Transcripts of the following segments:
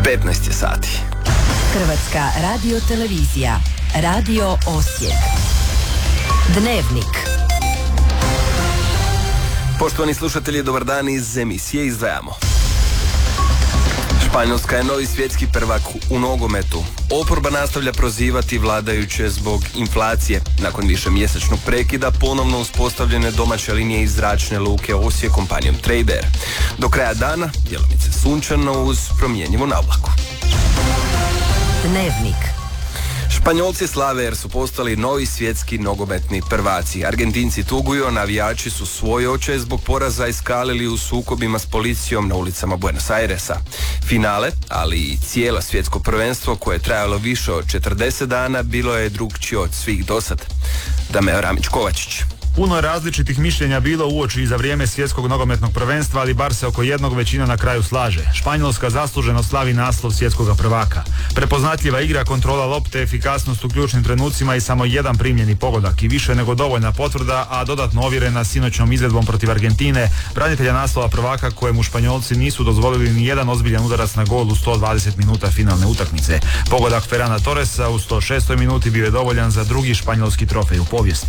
15 je sati. Hrvatska radiotelevizija. Radio Osijek. Dnevnik. Poštovani slušatelji, dobar dan, iz emisije izdvajamo. Španjolska je novi svjetski prvak u nogometu. Oporba nastavlja prozivati vladajuće zbog inflacije. Nakon višemjesečnog prekida ponovno uspostavljene domaće linije iz zračne luke Osijek kompanijom Trader. Do kraja dana djelomice sunčano uz promjenjivu navlaku. Dnevnik. Španjolci slave jer su postali novi svjetski nogometni prvaci. Argentinci tuguju, navijači su svoje očaje zbog poraza iskalili u sukobima s policijom na ulicama Buenos Airesa. Finale, ali i cijelo svjetsko prvenstvo koje je trajalo više od 40 dana, bilo je drukčije od svih dosad. Dameo Ramić-Kovačić. Puno je različitih mišljenja bilo uoči i za vrijeme svjetskog nogometnog prvenstva, ali bar se oko jednog većina na kraju slaže. Španjolska zasluženo slavi naslov svjetskog prvaka. Prepoznatljiva igra, kontrola lopte, efikasnost u ključnim trenucima i samo jedan primljeni pogodak i više nego dovoljna potvrda, a dodatno ovjerena sinoćnom izvedbom protiv Argentine, branitelja naslova prvaka kojemu Španjolci nisu dozvolili ni jedan ozbiljan udarac na gol u 120 minuta finalne utakmice. Pogodak Ferrana Torresa u 106. minuti bio je dovoljan za drugi španjolski trofej u povijesti.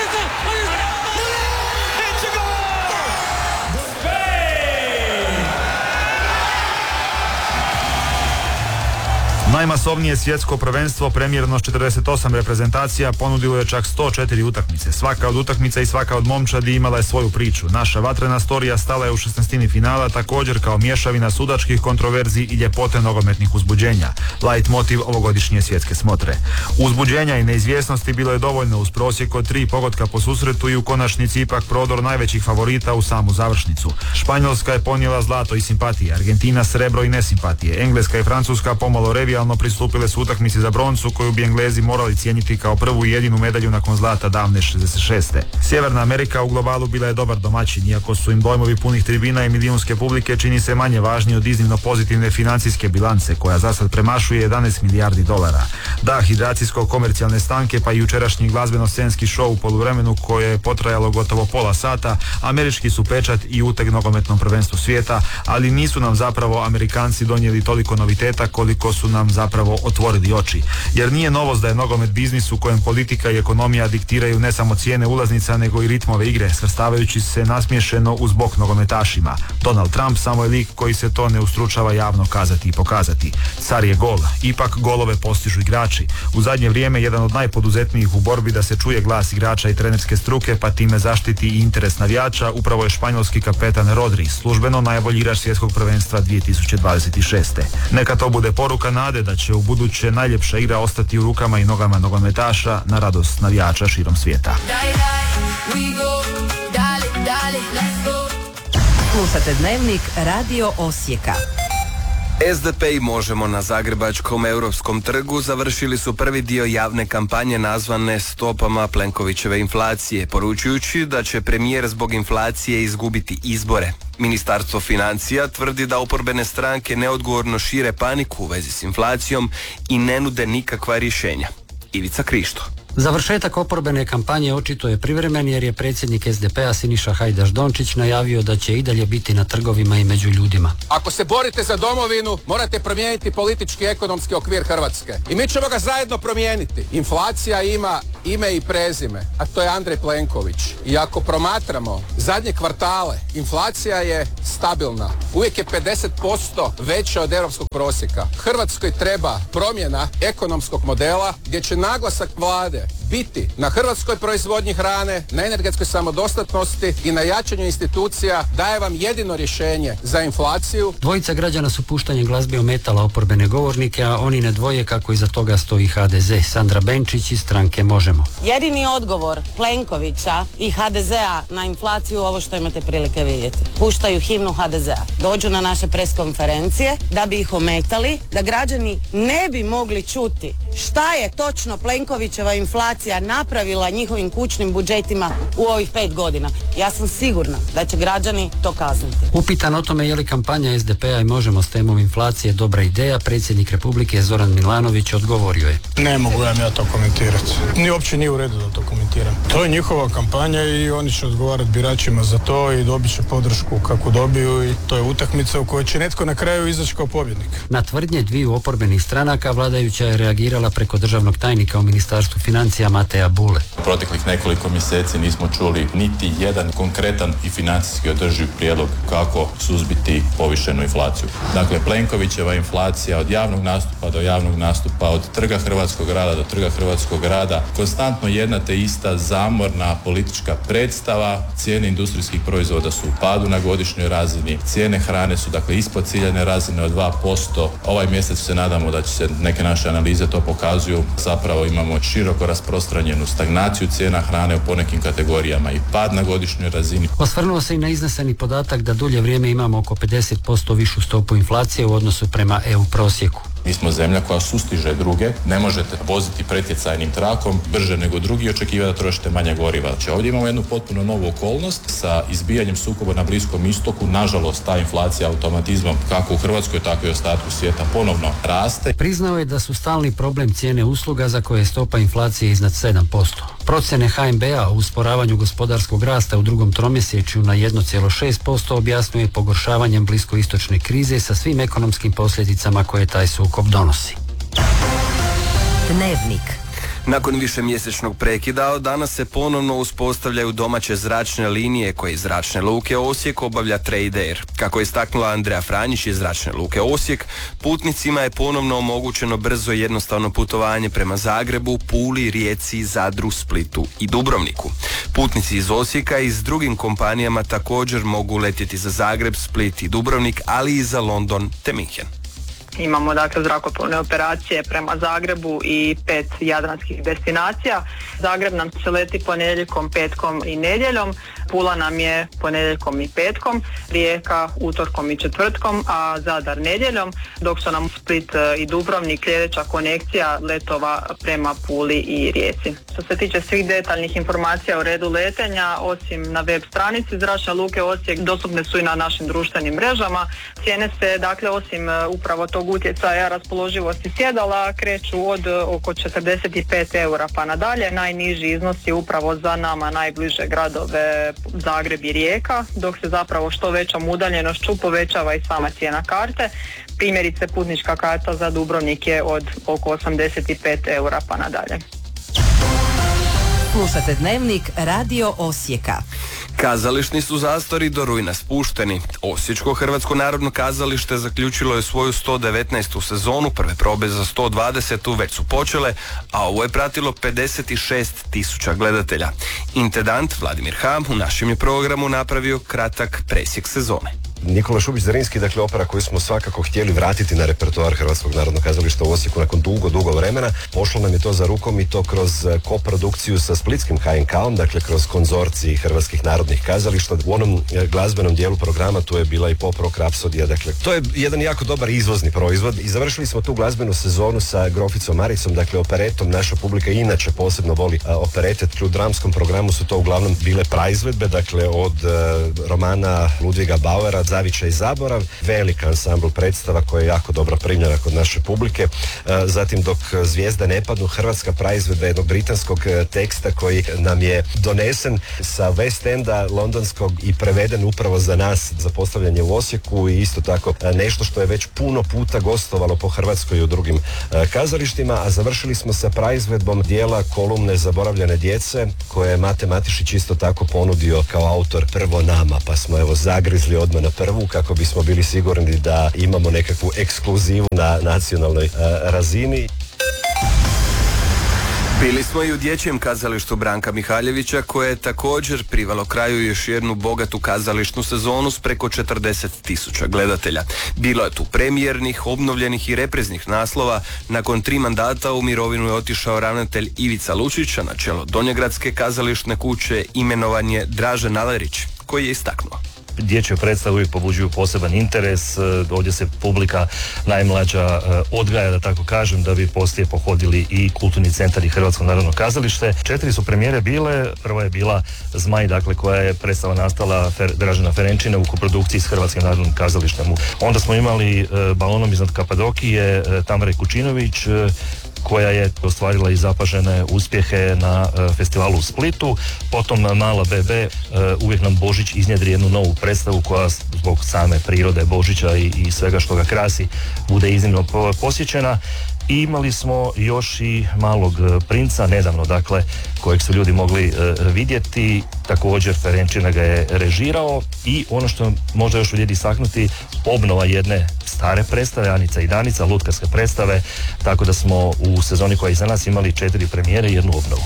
Najmasovnije svjetsko prvenstvo, premijerno s 48 reprezentacija, ponudilo je čak 104 utakmice. Svaka od utakmica i svaka od momčadi imala je svoju priču. Naša vatrena storija stala je u 16. finala, također kao mješavina sudačkih kontroverzi i ljepote nogometnih uzbuđenja. Light motiv ovogodišnje svjetske smotre. Uzbuđenja i neizvjesnosti bilo je dovoljno uz prosjek od 3 pogotka po susretu i u konačnici ipak prodor najvećih favorita u samu završnicu. Španjolska je ponijela zlato i simpatije, Argentina srebro i nesimpatije, Engleska i Francuska pomalo revijalno pristupile su utakmici za broncu koju bi Englezi morali cijeniti kao prvu i jedinu medalju nakon zlata davne 66. Sjeverna Amerika u globalu bila je dobar domaćin, iako su im dojmovi punih tribina i milijunske publike čini se manje važni od iznimno pozitivne financijske bilance koja zasad premašuje 11 milijardi dolara. Da, hidracijsko-komercijalne stanke pa i jučerašnji glazbeno-scenski show u poluvremenu koje je potrajalo gotovo pola sata, američki su pečat i uteg nogometnom prvenstvu svijeta, ali nisu nam zapravo Amerikanci donijeli toliko noviteta koliko su nam zapravo otvorili oči. Jer nije novost da je nogomet biznis u kojem politika i ekonomija diktiraju ne samo cijene ulaznica nego i ritmove igre, svrstavajući se nasmiješeno uz bok nogometašima. Donald Trump samo je lik koji se to ne ustručava javno kazati i pokazati. Car je gol. Ipak golove postižu igrači. U zadnje vrijeme jedan od najpoduzetnijih u borbi da se čuje glas igrača i trenerske struke pa time zaštiti i interes navijača upravo je španjolski kapetan Rodri, službeno najbolji igrač svjetskog prvenstva 2026. Neka to bude poruka nade da će u buduće najljepša igra ostati u rukama i nogama nogometaša na radost navijača širom svijeta. Slušate Dnevnik Radio Osijeka. SDP i Možemo na Zagrebačkom Europskom trgu završili su prvi dio javne kampanje nazvane stopama Plenkovićeve inflacije, poručujući da će premijer zbog inflacije izgubiti izbore. Ministarstvo financija tvrdi da oporbene stranke neodgovorno šire paniku u vezi s inflacijom i ne nude nikakva rješenja. Ivica Krišto. Završetak oporbene kampanje očito je privremen jer je predsjednik SDP-a Siniša Hajdaš Dončić najavio da će i dalje biti na trgovima i među ljudima. Ako se borite za domovinu, morate promijeniti politički i ekonomski okvir Hrvatske. I mi ćemo ga zajedno promijeniti. Inflacija ima ime i prezime, a to je Andrej Plenković. I ako promatramo zadnje kvartale, inflacija je stabilna. Uvijek je 50% veća od europskog prosjeka. Hrvatskoj treba promjena ekonomskog modela gdje će naglasak vlade biti na hrvatskoj proizvodnji hrane, na energetskoj samodostatnosti i na jačanju institucija. Daje vam jedino rješenje za inflaciju. Dvojica građana su puštanjem glazbe ometala oporbene govornike, a oni ne dvoje kako iza toga stoji HDZ. Sandra Benčić iz stranke Možemo. Jedini odgovor Plenkovića i HDZ-a na inflaciju ovo što imate prilike vidjeti. Puštaju himnu HDZ-a. Dođu na naše preskonferencije da bi ih ometali, da građani ne bi mogli čuti šta je točno Plenkovićeva inflacija inflacija napravila njihovim kućnim budžetima u ovih 5 godina. Ja sam sigurna da će građani to kazniti. Upitan o tome je li kampanja SDP-a i Možemo s temom inflacije dobra ideja, predsjednik Republike Zoran Milanović odgovorio je: Ne mogu ja to komentirati. Ni uopće nije u redu da to komentiram. To je njihova kampanja i oni će odgovarati biračima za to i dobit će podršku kako dobiju i to je utakmica u kojoj će netko na kraju izaći kao pobjednik. Na tvrdnje dviju oporbenih stranaka vladajuća je reagirala preko državnog tajnika u Ministarstvu financija Mateja Bule. U proteklih nekoliko mjeseci nismo čuli niti jedan konkretan i financijski održiv prijedlog kako suzbiti povišenu inflaciju. Dakle, Plenkovićeva inflacija od javnog nastupa do javnog nastupa, od trga Hrvatskog rada do trga Hrvatskog rada, konstantno jedna te ista zamorna politička predstava. Cijene industrijskih proizvoda su u padu na godišnjoj razini, cijene hrane su dakle ispod ciljane razine od 2%. Ovaj mjesec se nadamo da će se, neke naše analize to pokazuju, zapravo imamo široko rasprostranjenu stagnaciju cijena hrane u ponekim kategorijama i pad na godišnjoj razini. Osvrnuo se i na izneseni podatak da dulje vrijeme imamo oko 50% višu stopu inflacije u odnosu prema EU prosjeku. Mi smo zemlja koja sustiže druge, ne možete voziti pretjecajnim trakom brže nego drugi i očekivati da trošite manje goriva. Znači, ovdje imamo jednu potpuno novu okolnost sa izbijanjem sukoba na Bliskom istoku. Nažalost, ta inflacija automatizmom kako u Hrvatskoj, tako i ostatku svijeta ponovno raste. Priznao je da su stalni problem cijene usluga za koje je stopa inflacije iznad 7%. Procjene HNB-a o usporavanju gospodarskog rasta u drugom tromjesečju na 1,6% objasnjuje pogoršavanjem bliskoistočne krize sa svim ekonomskim posljedicama koje taj sukob donosi. Dnevnik. Nakon višemjesečnog prekida od danas se ponovno uspostavljaju domaće zračne linije koje iz Zračne luke Osijek obavlja Trade Air. Kako je istaknula Andreja Franjić iz Zračne luke Osijek, putnicima je ponovno omogućeno brzo i jednostavno putovanje prema Zagrebu, Puli, Rijeci, Zadru, Splitu i Dubrovniku. Putnici iz Osijeka i s drugim kompanijama također mogu letjeti za Zagreb, Split i Dubrovnik, ali i za London te Minhen. Imamo dakle zrakoplovne operacije prema Zagrebu i 5 jadranskih destinacija. Zagreb nam se leti ponedjeljkom, petkom i nedjeljom, Pula nam je ponedjeljkom i petkom, Rijeka utorkom i četvrtkom, a Zadar nedjeljom, dok su nam Split i Dubrovnik sljedeća konekcija letova prema Puli i Rijeci. Što se tiče svih detaljnih informacija o redu letenja, osim na web stranici Zračne luke Osijek, dostupne su i na našim društvenim mrežama. Cijene se, dakle, osim upravo tog utjecaja raspoloživosti sjedala, kreću od oko 45 eura pa nadalje. Najniži iznos je upravo za nama najbliže gradove Zagreb i Rijeka, dok se zapravo što većom udaljenošću povećava i sama cijena karte. Primjerice, putnička karta za Dubrovnik je od oko 85 eura pa nadalje. Slušate Dnevnik Radio Osijeka. Kazališni su zastori do rujna spušteni. Osječko Hrvatsko narodno kazalište zaključilo je svoju 119. sezonu, prve probe za 120. već su počele, a ovo je pratilo 56.000 gledatelja. Intendant Vladimir Ham u našem je programu napravio kratak presjek sezone. Nikola Šubić-Zrinski, dakle opera koju smo svakako htjeli vratiti na repertoar Hrvatskog narodnog kazališta u Osijeku nakon dugo vremena. Pošlo nam je to za rukom i to kroz koprodukciju sa splitskim HNK-om, dakle kroz konzorcij Hrvatskih narodnih kazališta. U onom glazbenom dijelu programa tu je bila i pop rock rapsodija, dakle to je jedan jako dobar izvozni proizvod i završili smo tu glazbenu sezonu sa Groficom Maricom, dakle operetom. Naša publika inače posebno voli operete. U dramskom programu su to uglavnom bile praizvedbe, dakle od romana Ludviga Bauera, Zavičaj i zaborav, velik ansambl predstava koja je jako dobro primljena kod naše publike. Zatim Dok zvijezda ne padnu, hrvatska praizvedba jednog britanskog teksta koji nam je donesen sa West Enda londonskog i preveden upravo za nas za postavljanje u Osijeku i isto tako nešto što je već puno puta gostovalo po Hrvatskoj i u drugim kazalištima, a završili smo sa praizvedbom dijela kolumne Zaboravljene djece koje je Mate Matišić isto tako ponudio kao autor prvo nama, pa smo evo zagrizli odmah na prvu kako bismo bili sigurni da imamo nekakvu ekskluzivu na nacionalnoj razini. Bili smo i u dječjem kazalištu Branka Mihaljevića koje je također privelo kraju još jednu bogatu kazališnu sezonu s preko 40.000 gledatelja. Bilo je tu premijernih, obnovljenih i repriznih naslova. Nakon 3 mandata u mirovinu je otišao ravnatelj Ivica Lučić, a na čelo Donjogradske kazališne kuće imenovan je Dražen Alerić, koji je istaknuo. dječje predstave uvijek pobuđuju poseban interes, ovdje se publika najmlađa odgaja, da tako kažem, da bi poslije pohodili i Kulturni centar i Hrvatsko narodno kazalište. 4 su premijere bile, prva je bila Zmaj, dakle koja je predstava nastala Dražena Ferenčina u koprodukciji s Hrvatskim narodnim kazalištem. Onda smo imali Balonom iznad Kapadokije Tamare Kučinović, koja je ostvarila i zapažene uspjehe na festivalu u Splitu. Potom Mala BB, uvijek nam Božić iznjedri jednu novu predstavu koja zbog same prirode Božića i svega što ga krasi bude iznimno posjećena. I imali smo još i Malog princa nedavno, dakle, kojeg su ljudi mogli vidjeti. Također Ferenčina ga je režirao i ono što možda još vrijedi istaknuti, obnova jedne stare predstave, Anica i Danica, lutkarske predstave, tako da smo u sezoni koja je iza nas imali 4 premijere i jednu obnovu.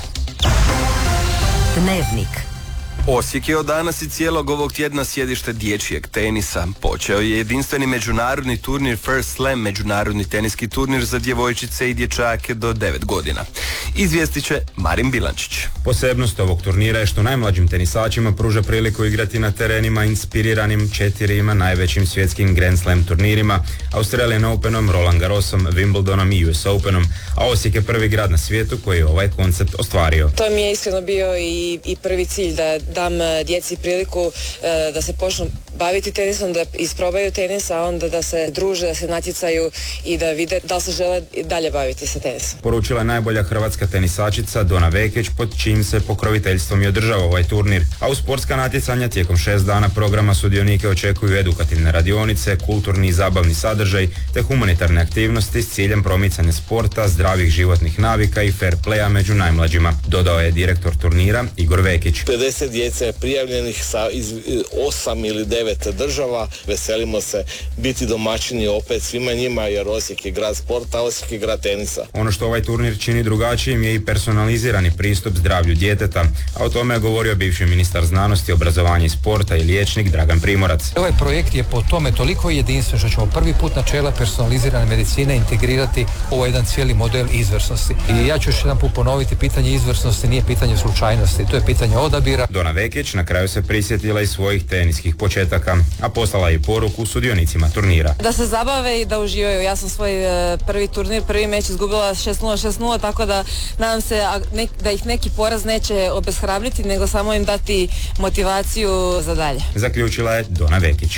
Dnevnik. Osijek je od danas i cijelog ovog tjedna sjedište dječjeg tenisa. Počeo je jedinstveni međunarodni turnir First Slam, međunarodni teniski turnir za djevojčice i dječake do 9 godina. Izvijestit će Marin Bilančić. Posebnost ovog turnira je što najmlađim tenisačima pruža priliku igrati na terenima inspiriranim 4 najvećim svjetskim Grand Slam turnirima, Australian Openom, Roland Garrosom, Wimbledonom i US Openom, a Osijek je prvi grad na svijetu koji je ovaj koncept ostvario. To mi je iskreno bio i prvi cilj, da dam djeci priliku da se počnu baviti tenisom, da isprobaju tenis, a onda da se druže, da se natjecaju i da vide da li se žele dalje baviti sa tenisom. Poručila je najbolja hrvatska tenisačica Dona Vekić, pod čijim se pokroviteljstvom i održava ovaj turnir. A u sportska natjecanja tijekom 6 dana programa sudionike očekuju edukativne radionice, kulturni i zabavni sadržaj te humanitarne aktivnosti s ciljem promicanja sporta, zdravih životnih navika i fair playa među najmlađima, dodao je direktor turnira Igor Vekić. 50 djece prijavljenih iz 8 ili 9 država. Veselimo se biti domaćini opet svima njima, jer Osijek je grad sporta, Osijek je grad tenisa. Ono što ovaj turnir čini drugačijim je i personalizirani pristup zdravlju djeteta, a o tome je govorio bivši ministar znanosti, obrazovanja i sporta i liječnik Dragan Primorac. Ovaj projekt je po tome toliko jedinstven što ćemo prvi put načela personalizirane medicine integrirati u jedan cijeli model izvrsnosti. I ja ću još jedan put ponoviti, pitanje izvrsnosti nije pitanje slučajnosti, to je pitanje odabira. Dona Vekić na kraju se prisjetila i svojih teniskih početaka, a poslala je poruku sudionicima turnira. Da se zabave i da uživaju. Ja sam svoj prvi turnir, prvi meč izgubila 6-0, tako da nadam se da ih neki poraz neće obeshrabriti, nego samo im dati motivaciju za dalje. Zaključila je Dona Vekić.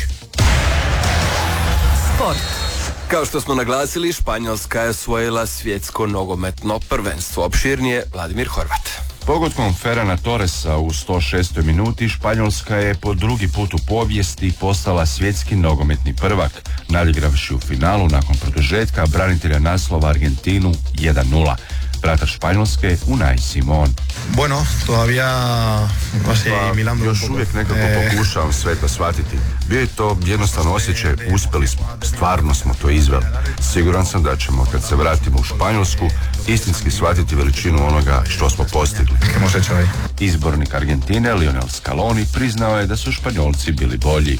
Sport. Kao što smo naglasili, Španjolska je osvojila svjetsko nogometno prvenstvo. Opširnije Vladimir Horvat. Pogodkom Ferrana Torresa u 106. minuti Španjolska je po drugi put u povijesti postala svjetski nogometni prvak, nadigravši u finalu nakon produžetka branitelja naslova Argentinu 1-0. Vratač Španjolske Unai Simon. Bueno, todavía još uvijek nekako pokušavam sve to shvatiti. Bio je to jednostavno osjećaj, uspjeli smo, stvarno smo to izveli. Siguran sam da ćemo, kad se vratimo u Španjolsku, istinski shvatiti veličinu onoga što smo postigli. Izbornik Argentine Lionel Scaloni priznao je da su Španjolci bili bolji.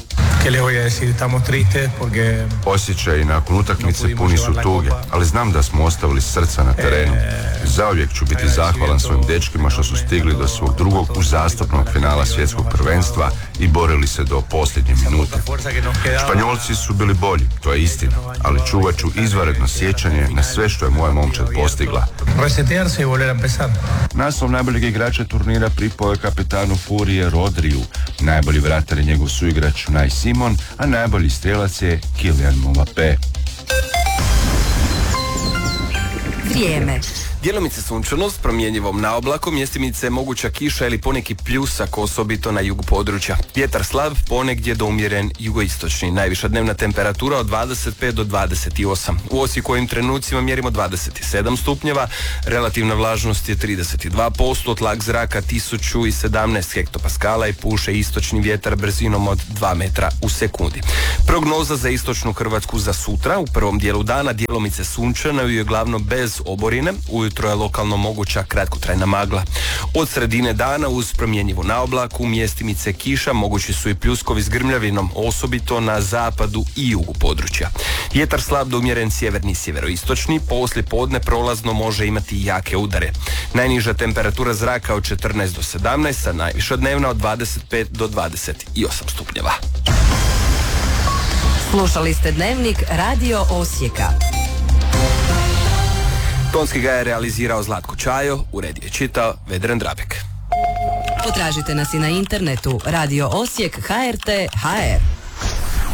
Osjećaji nakon utakmice puni su tuge, ali znam da smo ostavili srca na terenu. Zauvijek ću biti zahvalan svojim dečkima što su stigli do svog drugog uzastopnog finala svjetskog prvenstva i borili se do posljednje minute. Španjolci su bili bolji, to je istina, ali čuvat ću izvanredno sjećanje na sve što je moja momčad postigla. Naslov najboljeg igrača turnira pripao je kapetanu Furije Rodriju. Najbolji vratar je njegov suigrač Unai Simon, a najbolji strijelac je Kylian Mbappé. Vrijeme. Djelomice sunčano s promjenjivom naoblakom, mjestimice moguća kiša ili poneki pljusak, osobito na jugu područja. Vjetar slab, ponegdje do umjeren jugoistočni. Najviša dnevna temperatura od 25 do 28. U Osijeku ovim trenucima mjerimo 27 stupnjeva, relativna vlažnost je 32%, tlak zraka 1017 hektopaskala i puše istočni vjetar brzinom od 2 metra u sekundi. Prognoza za istočnu Hrvatsku za sutra, u prvom dijelu dana djelomice sunčano i glavno bez oborine, ujutro je lokalno moguća kratkotrajna magla. Od sredine dana uz promjenjivu naoblaku, mjestimice kiša, mogući su i pljuskovi s grmljavinom, osobito na zapadu i jugu područja. Vjetar slab do umjeren sjeverni i sjeveroistočni, poslije podne prolazno može imati jake udare. Najniža temperatura zraka od 14 do 17, a najviša dnevna od 25 do 28 stupnjeva. Slušali ste Dnevnik Radio Osijeka. Tonski ga je realizirao Zlatko Čajo, ured je čitao Vedran Drabek. Potražite nas i na internetu Radio Osijek HRT HR.